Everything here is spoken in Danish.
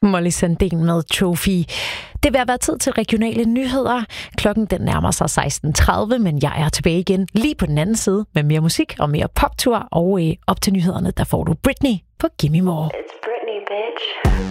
Molly Sandén med Trophy. Det vil have været tid til regionale nyheder. Klokken den nærmer sig 16:30, men jeg er tilbage igen lige på den anden side med mere musik og mere poptur. Og op til nyhederne, der får du Britney på Gimme More. It's Britney, bitch.